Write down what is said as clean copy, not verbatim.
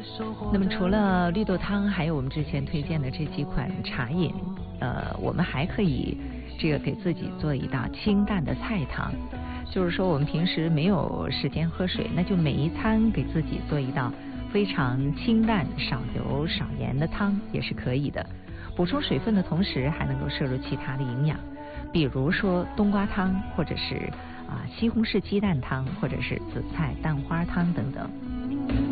那么除了绿豆汤，还有我们之前推荐的这几款茶饮，我们还可以给自己做一道清淡的菜汤。就是说我们平时没有时间喝水，那就每一餐给自己做一道非常清淡、少油少盐的汤也是可以的。补充水分的同时，还能够摄入其他的营养，比如说冬瓜汤，或者是西红柿鸡蛋汤，或者是紫菜蛋花汤等等。